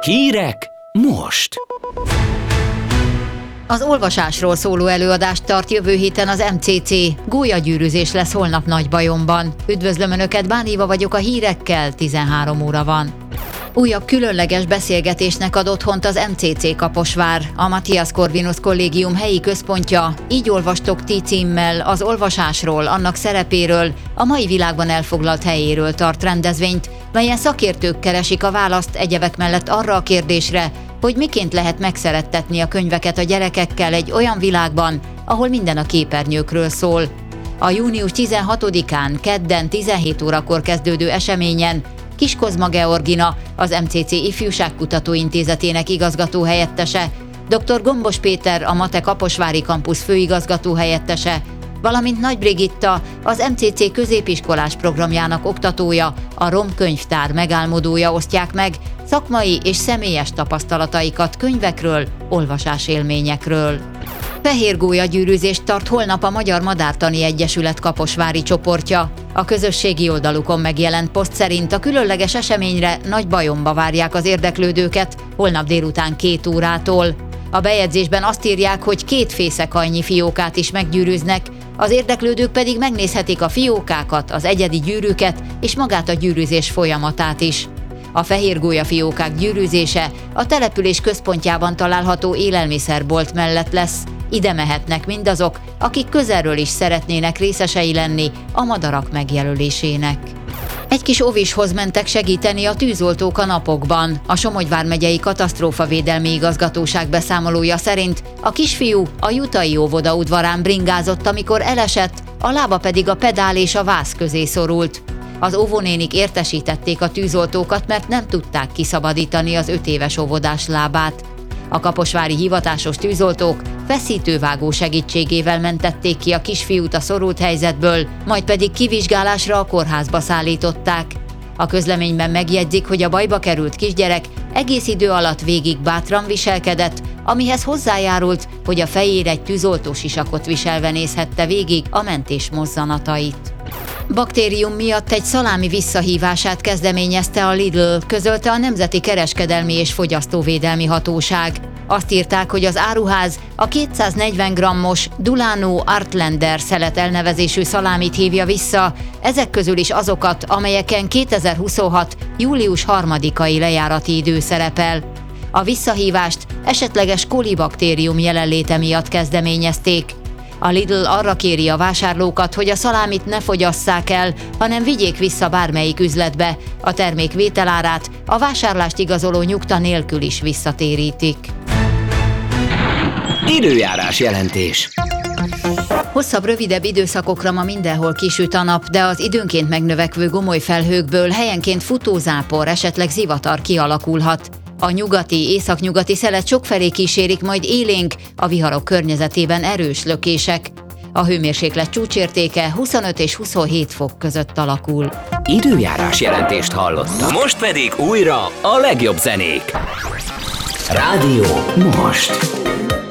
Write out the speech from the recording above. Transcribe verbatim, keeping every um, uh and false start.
Hírek most! Az olvasásról szóló előadást tart jövő héten az em cé cé. Gólyagyűrűzés lesz holnap Nagybajomban. Üdvözlöm Önöket, Bán Éva vagyok a hírekkel, tizenhárom óra van. Újabb különleges beszélgetésnek ad otthont az em cé cé Kaposvár. A Matthias Corvinus Kollégium helyi központja Így olvastok ti címmel az olvasásról, annak szerepéről, a mai világban elfoglalt helyéről tart rendezvényt, melyen szakértők keresik a választ egyebek mellett arra a kérdésre, hogy miként lehet megszerettetni a könyveket a gyerekekkel egy olyan világban, ahol minden a képernyőkről szól. A június tizenhatodikán, kedden tizenhét órakor kezdődő eseményen Kiskozma Georgina, az em cé cé Ifjúságkutató Intézetének igazgatóhelyettese, dr. Gombos Péter, a MATE Kaposvári Kampusz főigazgatóhelyettese, valamint Nagy Brigitta, az em cé cé középiskolás programjának oktatója, a Rom Könyvtár megálmodója osztják meg szakmai és személyes tapasztalataikat könyvekről, olvasásélményekről. Fehérgólyagyűrűzést tart holnap a Magyar Madártani Egyesület kaposvári csoportja. A közösségi oldalukon megjelent poszt szerint a különleges eseményre Nagybajomba várják az érdeklődőket holnap délután két órától. A bejegyzésben azt írják, hogy két fészekannyi fiókát is meggyűrűznek, az érdeklődők pedig megnézhetik a fiókákat, az egyedi gyűrűket és magát a gyűrűzés folyamatát is. A fehérgólya fiókák gyűrűzése a település központjában található élelmiszerbolt mellett lesz. Ide mehetnek mindazok, akik közelről is szeretnének részesei lenni a madarak megjelölésének. Egy kis ovishoz mentek segíteni a tűzoltók a napokban. A Somogy vármegyei katasztrófavédelmi igazgatóság beszámolója szerint a kisfiú a jutai óvoda udvarán bringázott, amikor elesett, a lába pedig a pedál és a váz közé szorult. Az óvónénik értesítették a tűzoltókat, mert nem tudták kiszabadítani az öt éves óvodás lábát. A kaposvári hivatásos tűzoltók feszítővágó segítségével mentették ki a kisfiút a szorult helyzetből, majd pedig kivizsgálásra a kórházba szállították. A közleményben megjegyzik, hogy a bajba került kisgyerek egész idő alatt végig bátran viselkedett, amihez hozzájárult, hogy a fejére egy tűzoltósisakot viselve nézhette végig a mentés mozzanatait. Baktérium miatt egy szalámi visszahívását kezdeményezte a Lidl, közölte a Nemzeti Kereskedelmi és Fogyasztóvédelmi Hatóság. Azt írták, hogy az áruház a kétszáznegyven grammos Dulano Artlander szelet elnevezésű szalámit hívja vissza, ezek közül is azokat, amelyeken kétezer-huszonhat. július harmadikai lejárati idő szerepel. A visszahívást esetleges kolibaktérium jelenléte miatt kezdeményezték. A Lidl arra kéri a vásárlókat, hogy a szalámit ne fogyasszák el, hanem vigyék vissza bármelyik üzletbe. A termék vételárát a vásárlást igazoló nyugta nélkül is visszatérítik. Időjárás jelentés. Hosszabb, rövidebb időszakokra ma mindenhol kisüt a nap, de az időnként megnövekvő gomoly felhőkből helyenként futózápor, esetleg zivatar kialakulhat. A nyugati, északnyugati szelet sokfelé kísérik, majd élénk, a viharok környezetében erős lökések. A hőmérséklet csúcsértéke huszonöt és huszonhét fok között alakul. Időjárás jelentést hallottak. Most pedig újra a legjobb zenék. Rádió most.